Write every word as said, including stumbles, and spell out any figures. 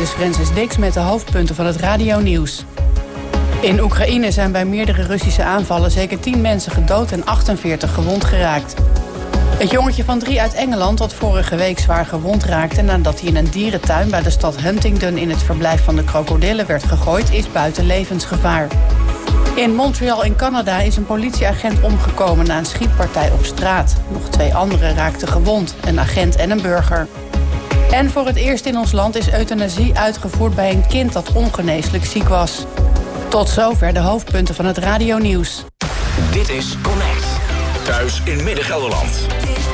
is Francis Dix met de hoofdpunten van het radionieuws. In Oekraïne zijn bij meerdere Russische aanvallen zeker tien mensen gedood en achtenveertig gewond geraakt. Het jongetje van drie uit Engeland dat vorige week zwaar gewond raakte nadat hij in een dierentuin bij de stad Huntingdon in het verblijf van de krokodillen werd gegooid, is buiten levensgevaar. In Montreal in Canada is een politieagent omgekomen na een schietpartij op straat. Nog twee anderen raakten gewond, een agent en een burger. En voor het eerst in ons land is euthanasie uitgevoerd bij een kind dat ongeneeslijk ziek was. Tot zover de hoofdpunten van het radionieuws. Dit is Connect. Thuis in Midden-Gelderland.